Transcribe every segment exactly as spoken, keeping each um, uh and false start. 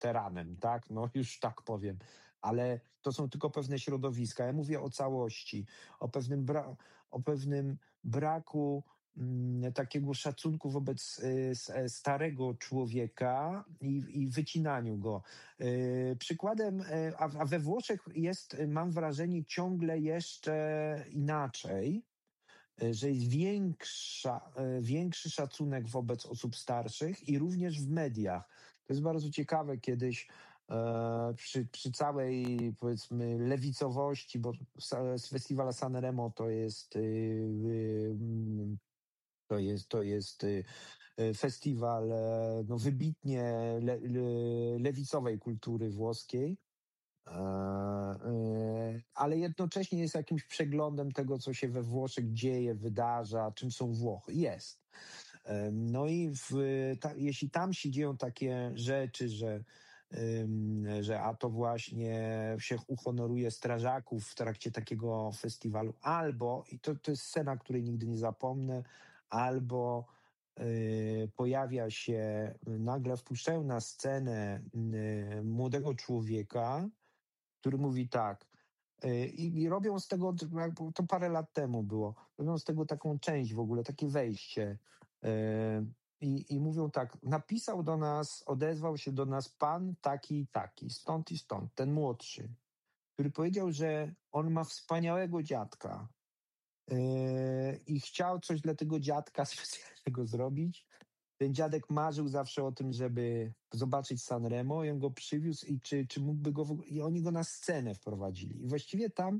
teranem, tak? No już tak powiem. Ale to są tylko pewne środowiska. Ja mówię o całości, o pewnym, bra- o pewnym braku mm, takiego szacunku wobec y, s- starego człowieka i, i wycinaniu go. Y, przykładem, y, a, a we Włoszech jest, y, mam wrażenie, ciągle jeszcze inaczej, y, że jest większa, y, większy szacunek wobec osób starszych i również w mediach. To jest bardzo ciekawe. Kiedyś e, przy, przy całej, powiedzmy, lewicowości, bo sa- z festiwala Sanremo to jest y, y, mm, to jest, to jest y, y, festiwal e, no, wybitnie le, le, lewicowej kultury włoskiej. E, e, ale jednocześnie jest jakimś przeglądem tego, co się we Włoszech dzieje, wydarza, czym są Włochy. Jest. E, No i w, ta, jeśli tam się dzieją takie rzeczy, że, ym, że a to właśnie się uhonoruje strażaków w trakcie takiego festiwalu, albo, i to, to jest scena, której nigdy nie zapomnę, albo y, pojawia się, nagle wpuszczają na scenę y, młodego człowieka, który mówi tak, y, i, i robią z tego, to parę lat temu było, robią z tego taką część w ogóle, takie wejście. y, I, I mówią tak, napisał do nas, odezwał się do nas pan taki i taki, stąd i stąd, ten młodszy, który powiedział, że on ma wspaniałego dziadka y, i chciał coś dla tego dziadka specjalnego zrobić. Ten dziadek marzył zawsze o tym, żeby zobaczyć Sanremo, i on go przywiózł i czy, czy mógłby go... W ogóle... I oni go na scenę wprowadzili. I właściwie tam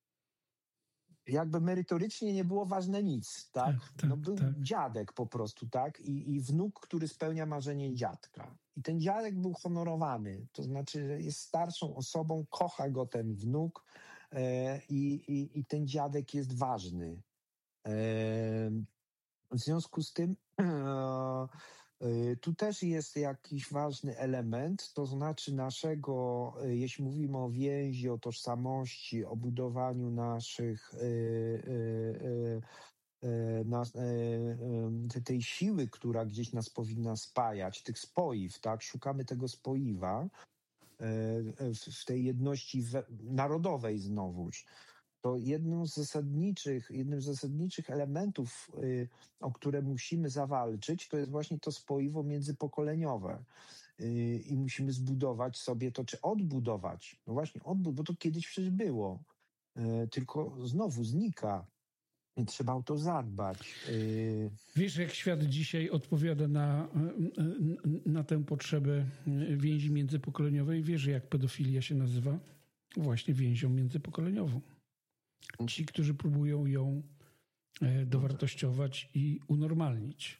jakby merytorycznie nie było ważne nic, tak? Tak, tak, No był tak. dziadek po prostu, tak? I, I wnuk, który spełnia marzenie dziadka. I ten dziadek był honorowany. To znaczy, że jest starszą osobą, kocha go ten wnuk e, i, i, i ten dziadek jest ważny. E, w związku z tym e, y, tu też jest jakiś ważny element, to znaczy naszego, y, jeśli mówimy o więzi, o tożsamości, o budowaniu naszych y, y, y, y, nas, y, y, tej siły, która gdzieś nas powinna spajać, tych spoiw, tak? Szukamy tego spoiwa y, w, w tej jedności we, narodowej znowuż. To jedną z zasadniczych, jednym z zasadniczych elementów, y, o które musimy zawalczyć, to jest właśnie to spoiwo międzypokoleniowe. Y, I musimy zbudować sobie to, czy odbudować. No właśnie, odbudować, bo to kiedyś przecież było. Y, tylko znowu znika. I trzeba o to zadbać. Y, Wiesz, jak świat dzisiaj odpowiada na, na tę potrzebę więzi międzypokoleniowej? Wiesz, jak pedofilia się nazywa? Właśnie więzią międzypokoleniową. Ci, którzy próbują ją dowartościować i unormalnić.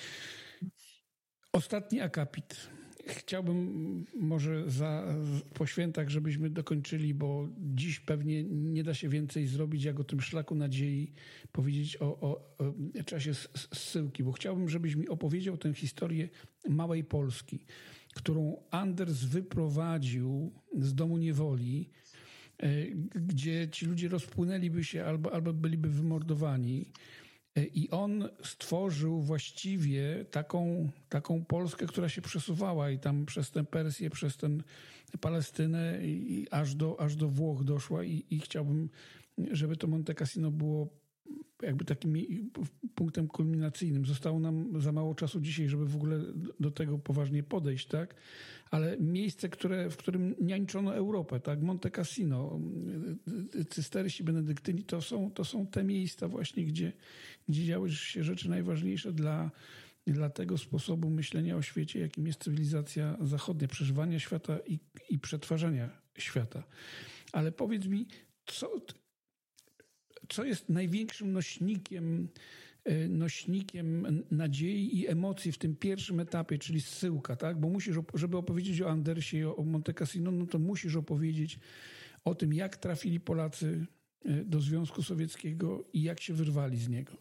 Ostatni akapit. Chciałbym może za, po świętach, żebyśmy dokończyli, bo dziś pewnie nie da się więcej zrobić, jak o tym szlaku nadziei powiedzieć o, o, o czasie zsyłki, bo chciałbym, żebyś mi opowiedział tę historię małej Polski, którą Anders wyprowadził z domu niewoli, gdzie ci ludzie rozpłynęliby się albo, albo byliby wymordowani. I on stworzył właściwie taką, taką Polskę, która się przesuwała i tam przez tę Persję, przez tę Palestynę i aż do, aż do Włoch doszła i, i chciałbym, żeby to Monte Cassino było jakby takim punktem kulminacyjnym. Zostało nam za mało czasu dzisiaj, żeby w ogóle do tego poważnie podejść, tak? Ale miejsce, które, w którym niańczono Europę, tak? Monte Cassino, cystersi, benedyktyni, to są, to są te miejsca właśnie, gdzie, gdzie działy się rzeczy najważniejsze dla, dla tego sposobu myślenia o świecie, jakim jest cywilizacja zachodnia, przeżywania świata i, i przetwarzania świata. Ale powiedz mi, co... Co jest największym nośnikiem, nośnikiem nadziei i emocji w tym pierwszym etapie, czyli zsyłka, tak? Bo musisz, żeby opowiedzieć o Andersie i o Monte Cassino, no to musisz opowiedzieć o tym, jak trafili Polacy do Związku Sowieckiego i jak się wyrwali z niego.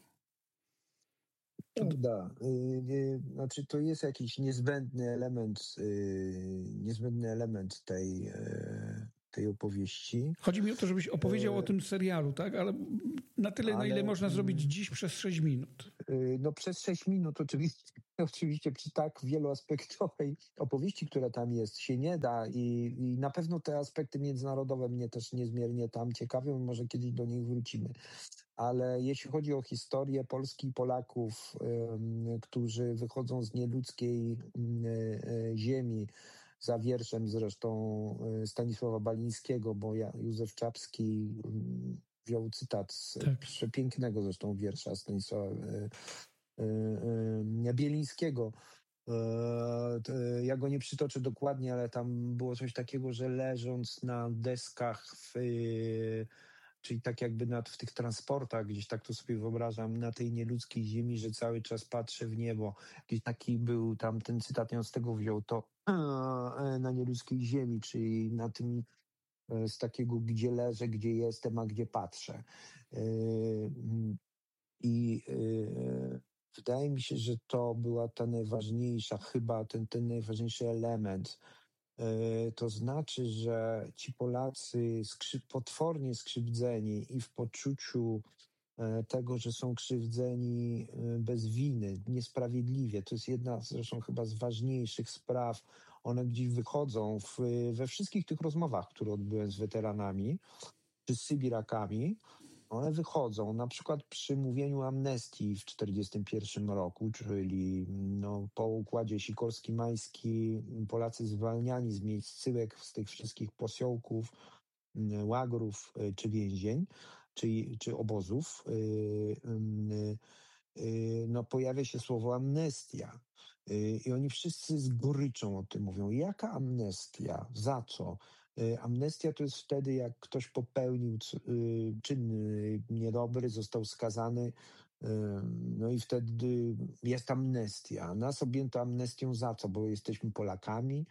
Prawda. Znaczy, to jest jakiś niezbędny element, niezbędny element tej, tej opowieści. Chodzi mi o to, żebyś opowiedział e... o tym serialu, tak? Ale na tyle, Ale... na ile można zrobić dziś przez sześć minut. No przez sześć minut oczywiście oczywiście przy tak wieloaspektowej opowieści, która tam jest, się nie da i, i na pewno te aspekty międzynarodowe mnie też niezmiernie tam ciekawią, może kiedyś do nich wrócimy. Ale jeśli chodzi o historię Polski i Polaków, em, którzy wychodzą z nieludzkiej mm, e, e, ziemi, za wierszem zresztą e, Stanisława Balińskiego, bo ja, Józef Czapski mm, wziął cytat z Tak. przepięknego zresztą wiersza Stanisława e, e, e, Bielińskiego. E, to, e, Ja go nie przytoczę dokładnie, ale tam było coś takiego, że leżąc na deskach w, e, czyli tak jakby nad, w tych transportach, gdzieś tak to sobie wyobrażam, na tej nieludzkiej ziemi, że cały czas patrzę w niebo. Jakiś taki był tam ten cytat, i on z tego wziął to e, na nieludzkiej ziemi, czyli na tym e, z takiego, gdzie leżę, gdzie jestem, a gdzie patrzę. E, mm, I e, wydaje mi się, że to była ta najważniejsza, chyba ten, ten najważniejszy element. E, To znaczy, że ci Polacy skrzy, potwornie skrzywdzeni i w poczuciu e, tego, że są krzywdzeni e, bez winy, niesprawiedliwie. To jest jedna zresztą chyba z ważniejszych spraw. One gdzieś wychodzą w, we wszystkich tych rozmowach, które odbyłem z weteranami czy z Sybirakami. One wychodzą na przykład przy mówieniu amnestii w czterdziestym pierwszym roku, czyli no, po układzie Sikorski-Majski Polacy zwalniani z miejscyłek, z tych wszystkich posiołków, mm, łagrów y, czy więzień, czy, czy obozów. y, y, y, No, pojawia się słowo amnestia. Y, I oni wszyscy z goryczą o tym mówią. Jaka amnestia? Za co? Y, Amnestia to jest wtedy, jak ktoś popełnił c- y, czyn y, niedobry, został skazany, y, no i wtedy jest amnestia. Nas objęto amnestią za co? Bo jesteśmy Polakami.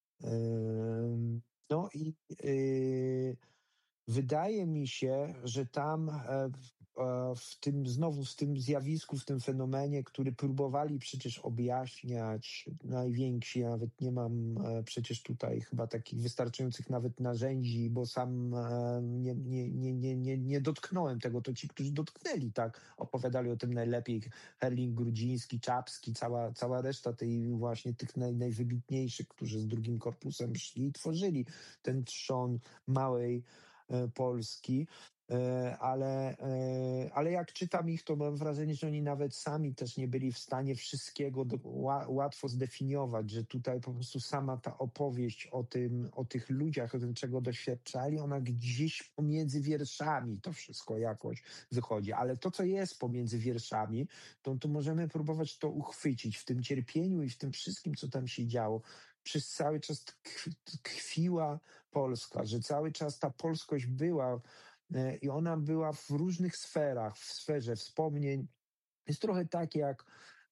Ym, No i y, wydaje mi się, że tam e, w e, w tym znowu w tym zjawisku, w tym fenomenie, który próbowali przecież objaśniać najwięksi, nawet nie mam e, przecież tutaj chyba takich wystarczających nawet narzędzi, bo sam e, nie, nie, nie, nie, nie, nie dotknąłem tego, to ci, którzy dotknęli, tak, opowiadali o tym najlepiej. Herling-Grudziński, Czapski, cała, cała reszta tej właśnie tych naj, najwybitniejszych, którzy z drugim korpusem szli i tworzyli ten trzon małej e, Polski. E, Ale, e, ale jak czytam ich, to mam wrażenie, że oni nawet sami też nie byli w stanie wszystkiego do, ła, łatwo zdefiniować, że tutaj po prostu sama ta opowieść o tym, o tych ludziach, o tym, czego doświadczali, ona gdzieś pomiędzy wierszami to wszystko jakoś wychodzi. Ale to, co jest pomiędzy wierszami, to, to możemy próbować to uchwycić w tym cierpieniu i w tym wszystkim, co tam się działo. Przez cały czas tkw- tkwiła Polska, że cały czas ta polskość była e, i ona była w różnych sferach, w sferze wspomnień. Jest trochę tak, jak,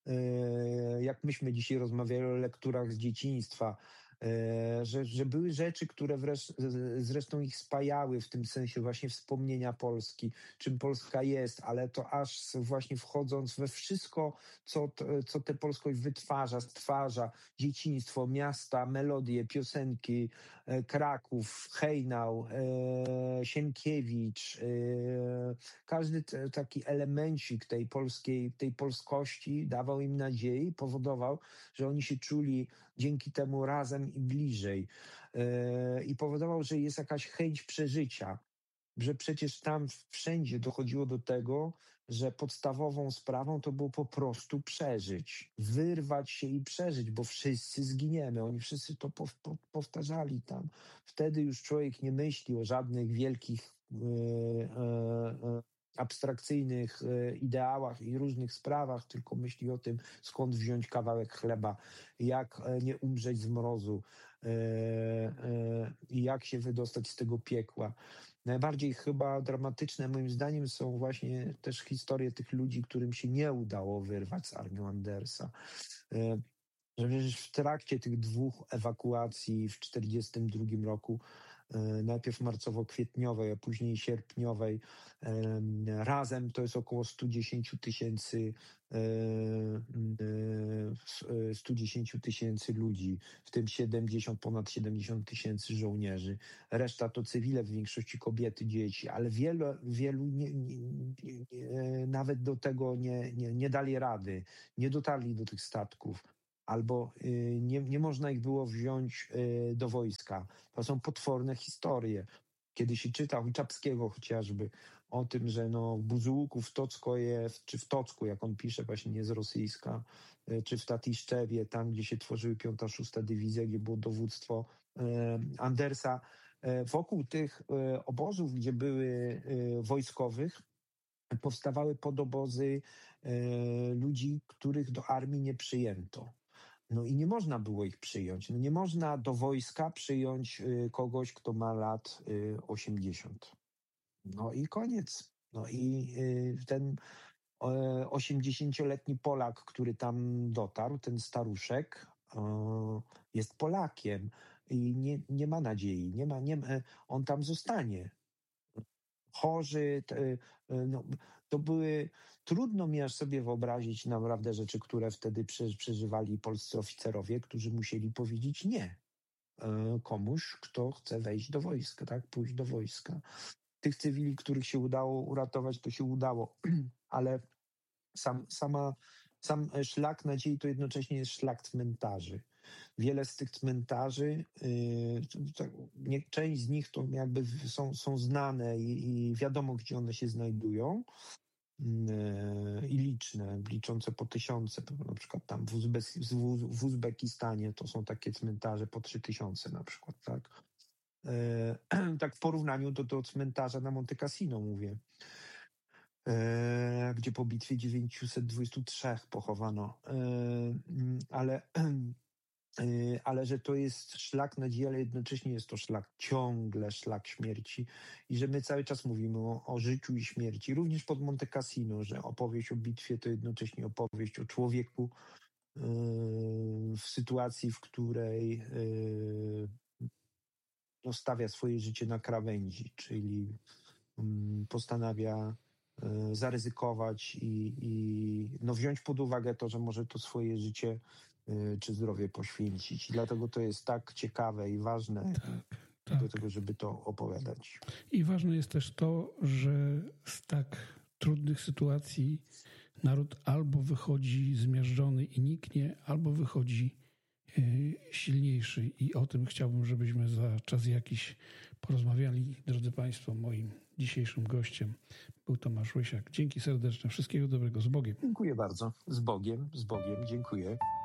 e, jak myśmy dzisiaj rozmawiali o lekturach z dzieciństwa, e, że, że były rzeczy, które wresz, z- zresztą ich spajały w tym sensie właśnie wspomnienia Polski, czym Polska jest, ale to aż s- właśnie wchodząc we wszystko, co, t- co tę polskość wytwarza, stwarza, dzieciństwo, miasta, melodie, piosenki, e, Kraków, Hejnał, e, Sienkiewicz, e, każdy t- taki elemencik tej polskiej, tej polskości dawał im nadziei, powodował, że oni się czuli dzięki temu razem i bliżej. E, I powodował, że jest jakaś chęć przeżycia, że przecież tam wszędzie dochodziło do tego, że podstawową sprawą to było po prostu przeżyć, wyrwać się i przeżyć, bo wszyscy zginiemy. Oni wszyscy to pow- po- powtarzali tam. Wtedy już człowiek nie myśli o żadnych wielkich, e, e, e, abstrakcyjnych e, ideałach i różnych sprawach, tylko myśli o tym, skąd wziąć kawałek chleba, jak e, nie umrzeć z mrozu e, e, i jak się wydostać z tego piekła. Najbardziej chyba dramatyczne moim zdaniem są właśnie też historie tych ludzi, którym się nie udało wyrwać z armią Andersa. E, Że przecież w trakcie tych dwóch ewakuacji w czterdziestym drugim roku najpierw marcowo-kwietniowej, a później sierpniowej. Razem to jest około sto dziesięć tysięcy sto dziesięć tysięcy ludzi, w tym siedemdziesiąt, ponad siedemdziesiąt tysięcy żołnierzy. Reszta to cywile, w większości kobiety, dzieci, ale wielu, wielu nie, nie, nie, nawet do tego nie, nie, nie dali rady, nie dotarli do tych statków, albo nie, nie można ich było wziąć do wojska. To są potworne historie. Kiedy się czyta u Czapskiego chociażby o tym, że no w Buzułku, w Tockoje, czy w Tocku, jak on pisze, właśnie nie z rosyjska, czy w Tatiszczewie, tam gdzie się tworzyły piąta, szósta dywizja, gdzie było dowództwo Andersa. Wokół tych obozów, gdzie były wojskowych, powstawały podobozy ludzi, których do armii nie przyjęto. No i nie można było ich przyjąć. No nie można do wojska przyjąć kogoś, kto ma lat osiemdziesiąt. No i koniec. No i ten osiemdziesięcioletni Polak, który tam dotarł, ten staruszek, jest Polakiem i nie, nie ma nadziei. Nie ma, nie ma, on tam zostanie. Chorzy, no, to były, trudno mi aż sobie wyobrazić naprawdę rzeczy, które wtedy przeżywali polscy oficerowie, którzy musieli powiedzieć nie komuś, kto chce wejść do wojska, tak, pójść do wojska. Tych cywili, których się udało uratować, to się udało, ale sam, sama, sam szlak nadziei to jednocześnie jest szlak cmentarzy. Wiele z tych cmentarzy, yy, część z nich to jakby są, są znane i, i wiadomo, gdzie one się znajdują, yy, i liczne, liczące po tysiące, na przykład tam w, Uzbe, w Uzbekistanie to są takie cmentarze po trzy tysiące na przykład, tak? Yy, tak w porównaniu do, do cmentarza na Monte Cassino mówię, yy, gdzie po bitwie dziewięćset dwadzieścia trzy pochowano, yy, ale ale że to jest szlak nadziei, ale jednocześnie jest to szlak, ciągle szlak śmierci i że my cały czas mówimy o, o życiu i śmierci, również pod Monte Cassino, że opowieść o bitwie to jednocześnie opowieść o człowieku yy, w sytuacji, w której yy, no, stawia swoje życie na krawędzi, czyli yy, postanawia yy, zaryzykować i, i no, wziąć pod uwagę to, że może to swoje życie czy zdrowie poświęcić. I dlatego to jest tak ciekawe i ważne tak, tak. do tego, żeby to opowiadać. I ważne jest też to, że z tak trudnych sytuacji naród albo wychodzi zmiażdżony i niknie, albo wychodzi y, silniejszy. I o tym chciałbym, żebyśmy za czas jakiś porozmawiali. Drodzy Państwo, moim dzisiejszym gościem był Tomasz Łysiak. Dzięki serdeczne. Wszystkiego dobrego. Z Bogiem. Dziękuję bardzo. Z Bogiem, z Bogiem. Dziękuję.